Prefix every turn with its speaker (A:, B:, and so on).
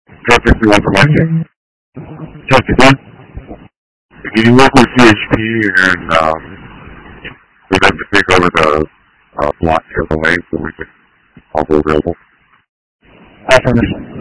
A: Traffic 1 Check again. Can you work with CHP and for them to take over the block of the lane so we can all be available?
B: Affirmative.